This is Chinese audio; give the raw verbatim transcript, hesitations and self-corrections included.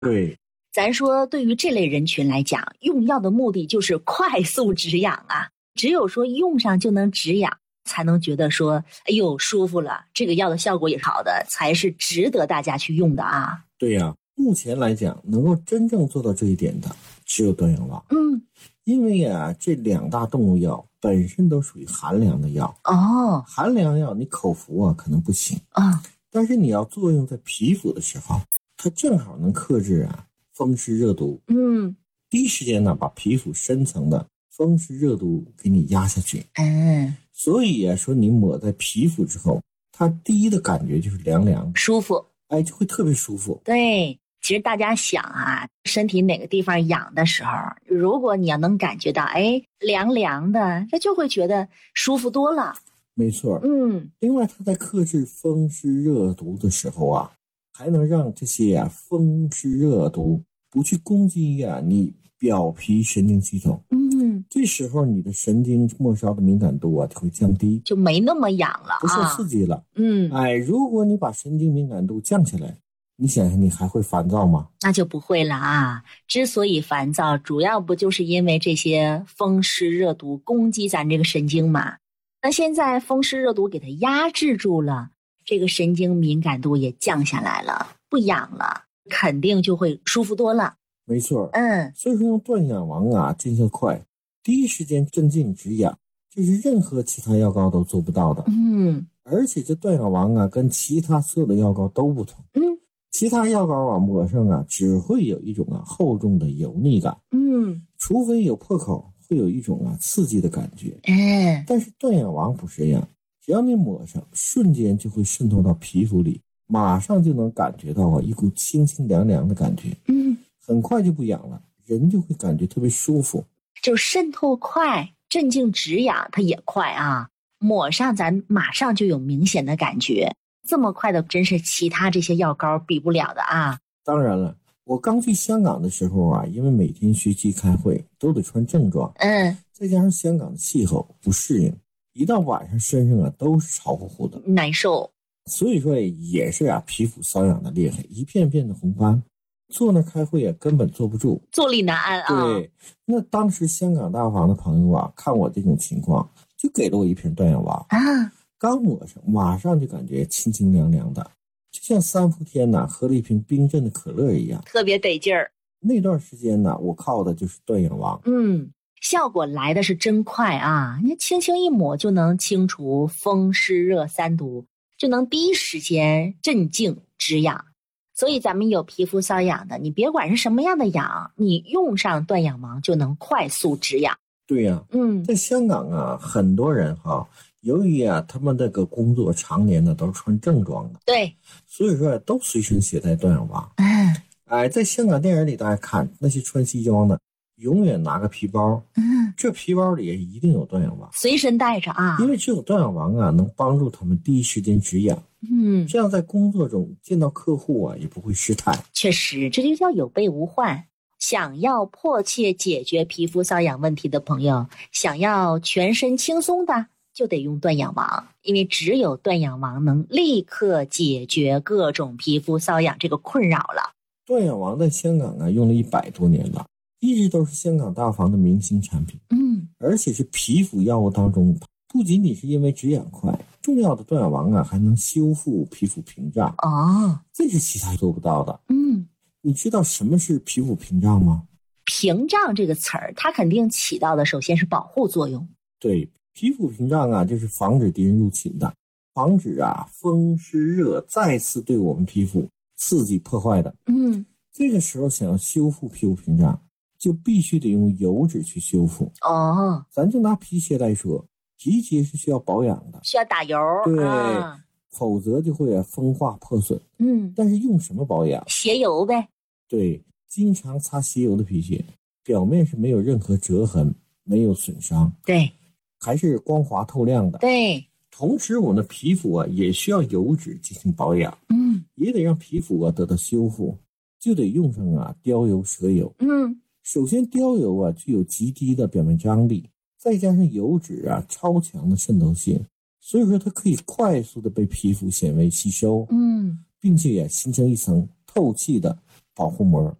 对， 咱说对于这类人群来讲，用药的目的就是快速止痒啊，只有说用上就能止痒，才能觉得说哎呦舒服了，这个药的效果也是好的，才是值得大家去用的啊。 对呀、啊，目前来讲能够真正做到这一点的只有断痒王。 嗯， 因为啊这两大动物药本身都属于寒凉的药。 哦， 寒凉药你口服啊可能不行啊、哦， 但是你要作用在皮肤的时候，它正好能克制啊风湿热毒。 嗯， 第一时间呢把皮肤深层的风湿热毒给你压下去。 嗯， 所以啊说你抹在皮肤之后，它第一的感觉就是凉凉的， 舒服， 哎，就会特别舒服。 对，其实大家想啊，身体哪个地方痒的时候，如果你要能感觉到哎凉凉的，这就会觉得舒服多了。 没错， 嗯， 另外它在克制风湿热毒的时候啊，还能让这些啊风湿热毒不去攻击啊你表皮神经系统。 嗯， 这时候你的神经末梢的敏感度啊就会降低， 就没那么痒了， 不受刺激了。 啊、嗯， 哎，如果你把神经敏感度降下来，你想想你还会烦躁吗？ 那就不会了啊。之所以烦躁，主要不就是因为这些风湿热毒攻击咱这个神经嘛？那现在风湿热毒给它压制住了，这个神经敏感度也降下来了，不痒了，肯定就会舒服多了。 没错， 嗯， 所以说用断痒王啊见效快，第一时间镇静止痒，这是任何其他药膏都做不到的。 嗯， 而且这断痒王啊跟其他所有的药膏都不同。 嗯， 其他药膏啊抹上啊只会有一种啊厚重的油腻感。 嗯， 除非有破口，会有一种啊刺激的感觉。 嗯， 但是断痒王不是这样，只要你抹上，瞬间就会渗透到皮肤里，马上就能感觉到啊一股清清凉凉的感觉。 嗯， 很快就不痒了，人就会感觉特别舒服。 就渗透快，镇静止痒它也快啊，抹上咱马上就有明显的感觉，这么快的真是其他这些药膏比不了的啊。 当然了，我刚去香港的时候啊，因为每天学习开会都得穿正装， 嗯， 再加上香港的气候不适应，一到晚上身上啊都是潮乎乎的， 难受。 所以说也是啊皮肤瘙痒的厉害，一片片的红斑，坐那开会啊根本坐不住， 坐立难安啊。 对，那当时香港大房的朋友啊看我这种情况，就给了我一瓶断痒王啊， 刚抹上马上就感觉清清凉凉的，就像三伏天呐、啊、喝了一瓶冰镇的可乐一样， 特别得劲儿。 那段时间呢，我靠的就是断痒王。 嗯，效果来的是真快啊！你轻轻一抹就能清除风湿热三毒，就能第一时间镇静止痒。所以咱们有皮肤瘙痒的，你别管是什么样的痒，你用上断痒王就能快速止痒。 对呀、啊， 嗯， 在香港啊，很多人哈，由于啊他们这个工作常年呢都是穿正装的， 对， 所以说都随身携带断痒王。 嗯， 哎，在香港电影里大家看那些穿西装的，永远拿个皮包， 嗯， 这皮包里一定有断痒王， 随身带着啊， 因为只有断痒王啊能帮助他们第一时间止痒。 嗯， 这样在工作中见到客户啊也不会失态。 确实，这就叫有备无患。想要迫切解决皮肤瘙痒问题的朋友，想要全身轻松的，就得用断痒王，因为只有断痒王能立刻解决各种皮肤瘙痒这个困扰了。 断痒王在香港啊用了一百多年了，一直都是香港大房的明星产品。 嗯， 而且是皮肤药物当中，不仅仅是因为止痒快，重要的断痒王啊还能修复皮肤屏障。 哦， 这是其他做不到的。 嗯， 你知道什么是皮肤屏障吗？ 屏障这个词儿，它肯定起到的首先是保护作用。 对，皮肤屏障啊就是防止敌人入侵的，防止啊风湿热再次对我们皮肤刺激破坏的。 嗯， 这个时候想要修复皮肤屏障，就必须得用油脂去修复。 哦， 咱就拿皮鞋来说，皮鞋是需要保养的， 需要打油， 对， 啊、 否则就会风化破损。 嗯， 但是用什么保养？ 鞋油呗。 对，经常擦鞋油的皮鞋，表面是没有任何折痕，没有损伤， 对， 还是光滑透亮的。 对， 同时我们的皮肤啊也需要油脂进行保养， 嗯， 也得让皮肤啊得到修复，就得用上啊貂油、蛇油。 嗯， 首先貂油啊具有极低的表面张力，再加上油脂啊超强的渗透性，所以说它可以快速的被皮肤纤维吸收， 嗯， 并且也形成一层透气的保护膜。